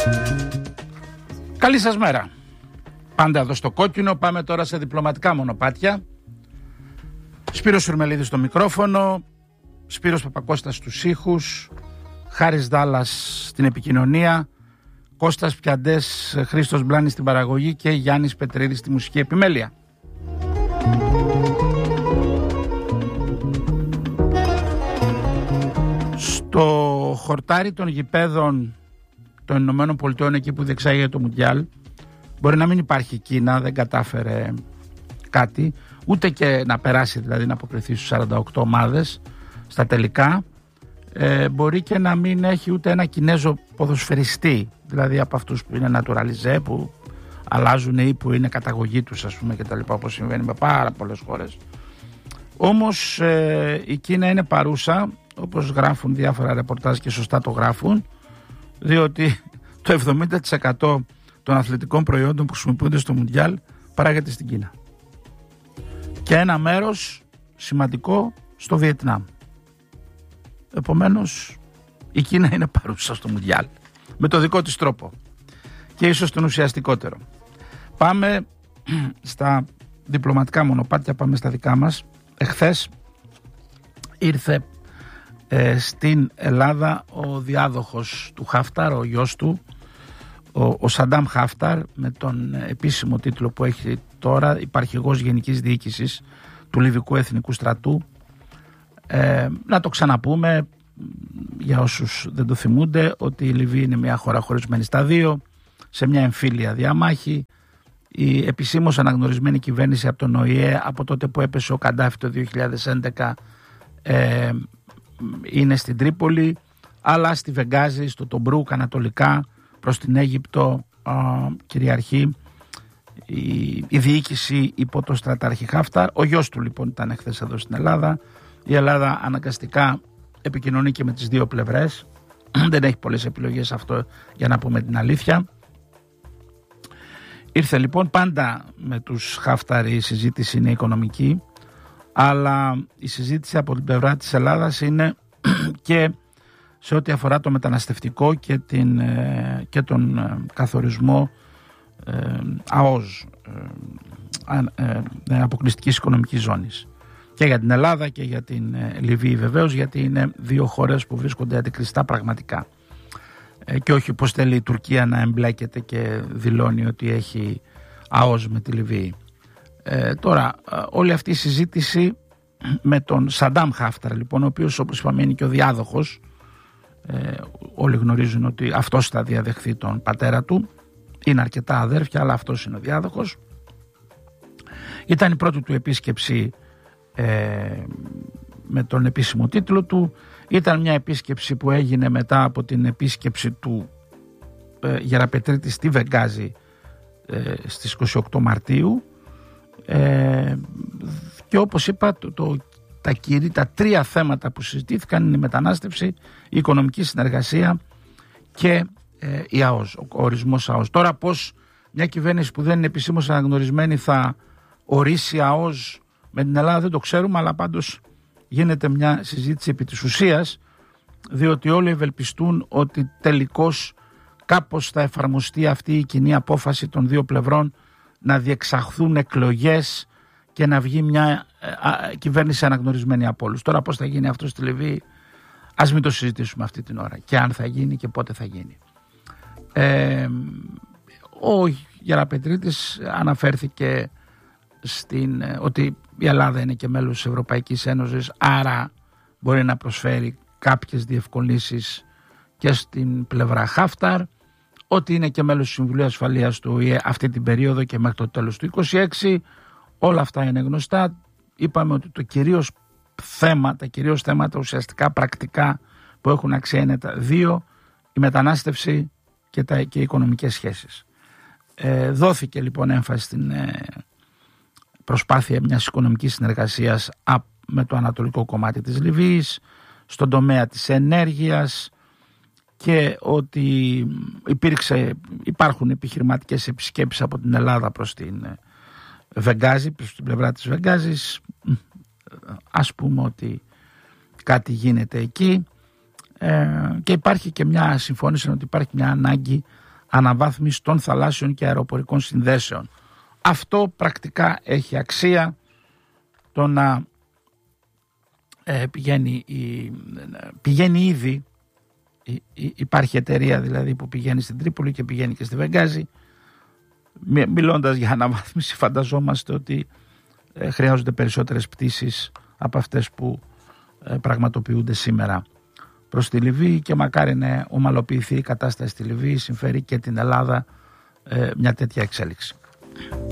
Καλή σας μέρα. Πάντα εδώ στο κόκκινο. Πάμε τώρα σε διπλωματικά μονοπάτια. Σπύρος Σουρμελίδης στο μικρόφωνο, Σπύρος Παπακώστας στους ήχους, Χάρης Δάλλας στην επικοινωνία, Κώστας Πιαντές, Χρήστος Μπλάνης στην παραγωγή και Γιάννης Πετρίδης στη μουσική επιμέλεια. Στο χορτάρι των γηπέδων των Ηνωμένων Πολιτειών, εκεί που διεξάγεται το Μουντιάλ, μπορεί να μην υπάρχει Κίνα, δεν κατάφερε κάτι, ούτε και να περάσει, δηλαδή να αποκριθεί στους 48 ομάδες στα τελικά. Μπορεί και να μην έχει ούτε ένα Κινέζο ποδοσφαιριστή, δηλαδή από αυτούς που είναι naturalisé, που αλλάζουν ή που είναι καταγωγή τους, ας πούμε, και τα λοιπά, όπως συμβαίνει με πάρα πολλές χώρες. Όμως η Κίνα είναι παρούσα, όπως γράφουν διάφορα ρεπορτάζ και σωστά το γράφουν, διότι το 70% των αθλητικών προϊόντων που χρησιμοποιούνται στο Μουντιάλ παράγεται στην Κίνα. Και ένα μέρος σημαντικό στο Βιετνάμ. Επομένως η Κίνα είναι παρούσα στο Μουντιάλ με το δικό της τρόπο και ίσως τον ουσιαστικότερο. Πάμε στα διπλωματικά μονοπάτια, πάμε στα δικά μας. Εχθές ήρθε στην Ελλάδα ο διάδοχος του Χάφταρ, ο γιος του, ο Σαντάμ Χάφταρ, με τον επίσημο τίτλο που έχει τώρα, υπαρχηγός Γενικής Διοίκησης του Λιβικού Εθνικού Στρατού. Να το ξαναπούμε για όσους δεν το θυμούνται, ότι η Λιβύη είναι μια χώρα χωρισμένη στα δύο, σε μια εμφύλια διαμάχη. Η επισήμως αναγνωρισμένη κυβέρνηση από τον ΟΗΕ από τότε που έπεσε ο Καντάφη το 2011 είναι στην Τρίπολη, αλλά στη Βεγγάζη, στο Τομπρούκ ανατολικά προς την Αίγυπτο κυριαρχεί η διοίκηση υπό το στρατάρχη Χάφταρ. Ο γιος του λοιπόν ήταν χθες εδώ στην Ελλάδα. Η Ελλάδα αναγκαστικά επικοινωνεί και με τις δύο πλευρές. Δεν έχει πολλές επιλογές αυτό, για να πούμε την αλήθεια. Ήρθε λοιπόν, πάντα με τους Χάφταρ η συζήτηση είναι οικονομική, αλλά η συζήτηση από την πλευρά της Ελλάδας είναι και σε ό,τι αφορά το μεταναστευτικό και τον καθορισμό ΑΟΖ, αποκλειστικής οικονομικής ζώνης, και για την Ελλάδα και για την Λιβύη βεβαίως, γιατί είναι δύο χώρες που βρίσκονται αντικριστά πραγματικά, και όχι πως θέλει η Τουρκία να εμπλέκεται και δηλώνει ότι έχει ΑΟΖ με τη Λιβύη. Τώρα όλη αυτή η συζήτηση με τον Σαντάμ Χάφταρ λοιπόν, ο οποίος όπως είπαμε είναι και ο διάδοχος, όλοι γνωρίζουν ότι αυτός θα διαδεχθεί τον πατέρα του, είναι αρκετά αδέρφια αλλά αυτός είναι ο διάδοχος. Ήταν η πρώτη του επίσκεψη με τον επίσημο τίτλο του. Ήταν μια επίσκεψη που έγινε μετά από την επίσκεψη του Γεραπετρίτη στη Βεγγάζη στις 28 Μαρτίου, και όπως είπα τα τρία θέματα που συζητήθηκαν είναι η μετανάστευση, η οικονομική συνεργασία και η ΑΟΣ, ο ορισμός ΑΟΣ. Τώρα πώς μια κυβέρνηση που δεν είναι επισήμως αναγνωρισμένη θα ορίσει ΑΟΣ με την Ελλάδα δεν το ξέρουμε, αλλά πάντως γίνεται μια συζήτηση επί της ουσίας, διότι όλοι ευελπιστούν ότι τελικώς κάπως θα εφαρμοστεί αυτή η κοινή απόφαση των δύο πλευρών να διεξαχθούν εκλογές και να βγει μια κυβέρνηση αναγνωρισμένη από όλους. Τώρα πώς θα γίνει αυτό στη Λιβύη, ας μην το συζητήσουμε αυτή την ώρα, και αν θα γίνει και πότε θα γίνει. Ο Γεραπετρίτης αναφέρθηκε ότι η Ελλάδα είναι και μέλος της Ευρωπαϊκής Ένωσης, άρα μπορεί να προσφέρει κάποιες διευκολύνσεις και στην πλευρά Χάφταρ, ότι είναι και μέλος του Συμβουλίου Ασφαλείας του ΟΗΕ αυτή την περίοδο και μέχρι το τέλος του 2026. Όλα αυτά είναι γνωστά. Είπαμε ότι τα κυρίως θέματα ουσιαστικά πρακτικά που έχουν αξία είναι τα δύο, η μετανάστευση και οι οικονομικές σχέσεις. Δόθηκε λοιπόν έμφαση στην προσπάθεια μιας οικονομικής συνεργασίας με το ανατολικό κομμάτι της Λιβύης, στον τομέα της ενέργειας, και ότι υπάρχουν επιχειρηματικές επισκέψεις από την Ελλάδα προς την Βεγγάζη, προς την πλευρά της Βεγγάζης. Ας πούμε ότι κάτι γίνεται εκεί, και υπάρχει και μια συμφώνηση ότι υπάρχει μια ανάγκη αναβάθμιση των θαλάσσιων και αεροπορικών συνδέσεων. Αυτό πρακτικά έχει αξία, το να πηγαίνει ήδη, υπάρχει εταιρεία δηλαδή που πηγαίνει στην Τρίπολη και πηγαίνει και στη Βενγάζη. Μιλώντας για αναβάθμιση, φανταζόμαστε ότι χρειάζονται περισσότερες πτήσεις από αυτές που πραγματοποιούνται σήμερα προς τη Λιβύη, και μακάρι να ομαλοποιηθεί η κατάσταση στη Λιβύη. Συμφέρει και την Ελλάδα μια τέτοια εξέλιξη.